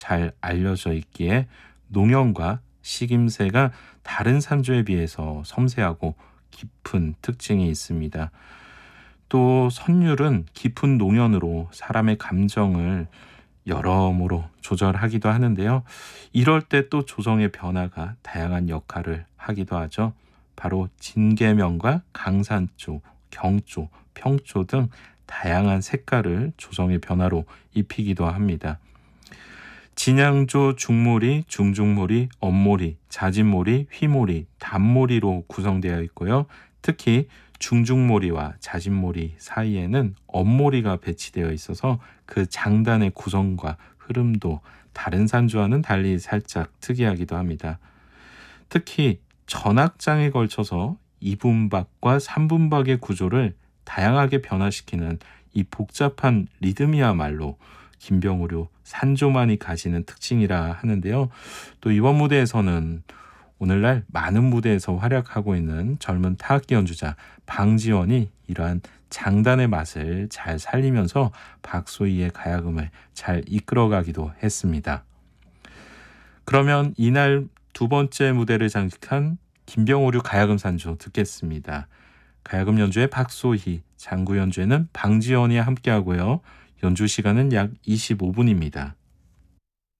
잘 알려져 있기에 농연과 식임새가 다른 산조에 비해서 섬세하고 깊은 특징이 있습니다. 또 선율은 깊은 농연으로 사람의 감정을 여러모로 조절하기도 하는데요. 이럴 때 또 조성의 변화가 다양한 역할을 하기도 하죠. 바로 진계명과 강산조, 경조, 평조 등 다양한 색깔을 조성의 변화로 입히기도 합니다. 진양조 중모리, 중중모리, 엄모리, 자진모리, 휘모리, 단모리로 구성되어 있고요. 특히 중중모리와 자진모리 사이에는 엄모리가 배치되어 있어서 그 장단의 구성과 흐름도 다른 산조와는 달리 살짝 특이하기도 합니다. 특히 전악장에 걸쳐서 2분박과 3분박의 구조를 다양하게 변화시키는 이 복잡한 리듬이야말로 김병우류 산조만이 가지는 특징이라 하는데요. 또 이번 무대에서는 오늘날 많은 무대에서 활약하고 있는 젊은 타악기 연주자 방지원이 이러한 장단의 맛을 잘 살리면서 박소희의 가야금을 잘 이끌어가기도 했습니다. 그러면 이날 두 번째 무대를 장식한 김병우류 가야금 산조 듣겠습니다. 가야금 연주에 박소희, 장구 연주에는 방지원이 함께하고요. 연주 시간은 약 25분입니다.